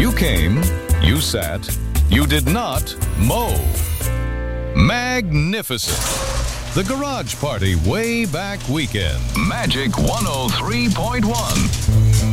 You came, you sat, you did not mow. Magnificent. The Garage Party Way Back Weekend. Magic 103.1.